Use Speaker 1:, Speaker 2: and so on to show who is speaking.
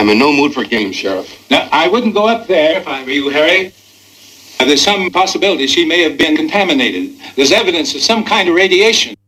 Speaker 1: I'm in no mood for games, Sheriff.
Speaker 2: Now, I wouldn't go up there if I were you, Harry. There's some possibility she may have been contaminated. There's evidence of some kind of radiation.